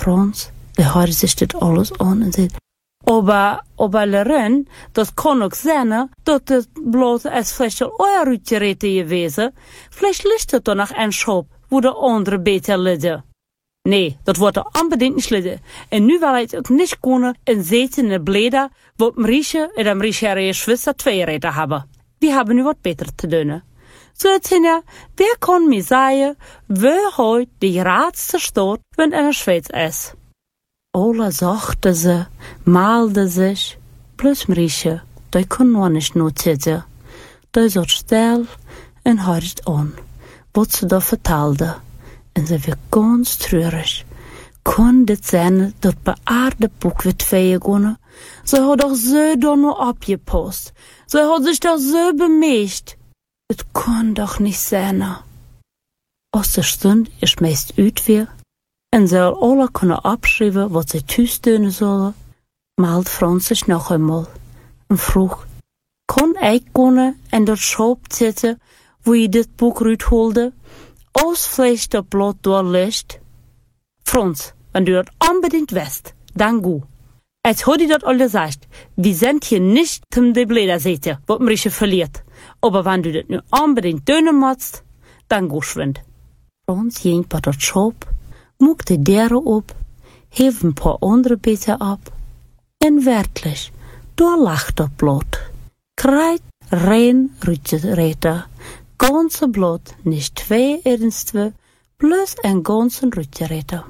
Frans, der hört sich das alles an und sagt, aber Lerin, das kann auch sein, dass das bloß als vielleicht euer Rütgerät gewesen, vielleicht liegt das doch nach einem Schop, wo der andere beter lidde. Nee, dat wordt er unbedingt nicht lidde. En nu wil ik ook niet kunnen en zitten in de bleda, wo Marische en de Marische Schwester twee Räder hebben. Wir haben nu wat beter te doen. So, Tina, wer kann mir sagen, wer heute die raadste Stadt, wenn einer Schweiz ist? Alle sagte sie, malte sich, plus Marische, die kann noch nicht notieren. Die satt still und hört an, was sie da vertelde. Und sie wird ganz traurig. Kann das sein, dass bei Aarde Buch wird feien? Sie hat doch so da nur abgepasst. Sie hat sich doch so bemischt. Das kann doch nicht sein. Aus der Stunde ist meist ut weer. En soll alle kunnen abschreiben, was sie thuis doen sollen, malt Frans sich noch einmal und vroeg, kann ich kunnen en dat Schop zitten, wo ich das Buch uitholde, als vielleicht das Blatt durchlicht? Frans, wenn du das unbedingt weißt, dann go. Als hat ich das alle gesagt, wir sind hier nicht zum de Bläder zitten, wat Marische verliert. Aber wenn du das nu unbedingt tun musst, dann go schwind. Frans ging bei dat Schop, moek de deuren op, heeft een paar andere beten ab. En werkelijk, daar lag dat blad. Krijt, rein, rütterräder. Ganze blad, nicht twee ernstwe, plus een ganze rütterräder.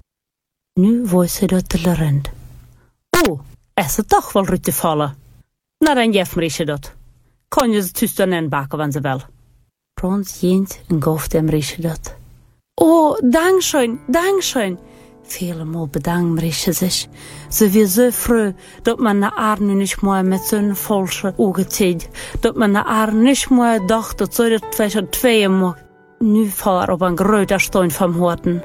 Nu was ze dat te lerend. Oh, is het toch wel rütte vallen? Nou, dan geef Marische dat. Kan je ze thuis dan inbakken, wanneer ze wil. Frans jent en gaf dem Marische dat. Oh, Dankeschön, Dankeschön. Vielmal bedankt Marische sich. Sie wird so froh, dass man eine Arme nicht mehr mit so einem falschen Auge zieht. Dass man eine Arme nicht mehr dacht, dass so das vielleicht zwei mag. Nu fahr auf ein größer Stein vom Horten.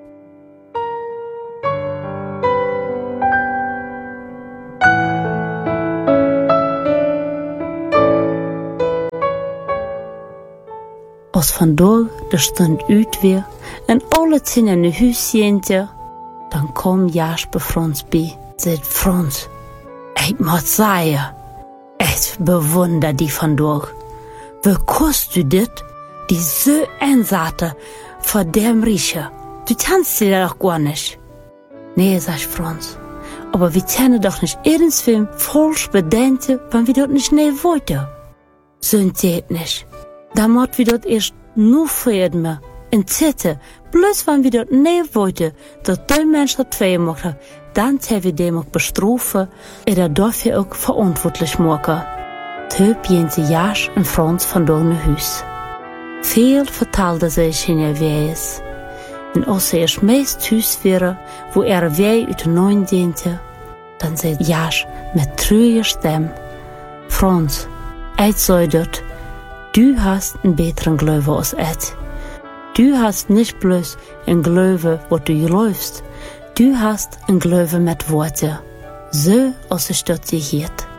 Als vandaag de stund uit weer en alle zin in de huis jentje, dan kom Jasper Frans bij. Zegt Frans, ik moet zeggen, ik bewonder die vandaag. Wie kost u dit, die zo einzaten voor dem Rieche? Du kannst sie doch gar nicht. Nee, sagt Frans, aber wir können doch nicht irgendwie falsch bedenken, wenn wir das nicht nicht wollten. So geht nicht. Da moet we dat eerst nu verden en zitten. Plus wenn we dat niet wollten, dat die mensen dat twee mochten, dan hebben we dem ook bestrafen en dat dafür ook verantwoordelijk maken. Toen gingen ze Jas en Frans vandaag naar huis. Veel vertelde zich in haar wees. En als ze eerst meest thuis waren, wo wei uit de neun diente, dan zei Jas met treurige stem, Frans, ik zei dat, du hast einen besseren Glaube als ich. Du hast nicht bloß einen Glaube, wo du läufst. Du hast einen Glaube mit Worten. So, als ich das gehört.